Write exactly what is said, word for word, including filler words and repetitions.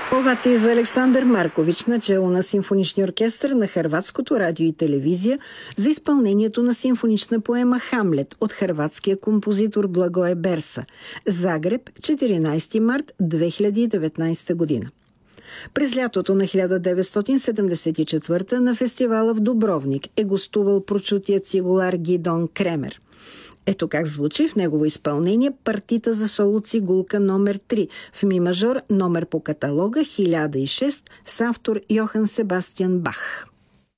Овации за Александър Маркович, начело на симфоничния оркестър на Хърватското радио и телевизия за изпълнението на симфонична поема «Хамлет» от хърватския композитор Благое Берса. Загреб, четиринайсети март две хиляди и деветнайсета година. През лятото на хиляда деветстотин седемдесет и четвърта на фестивала в Дубровник е гостувал прочутият цигулар Гидон Кремер. Ето как звучи в негово изпълнение партита за соло цигулка номер три в ми мажор, номер по каталога хиляда и шест с автор Йохан Себастиан Бах.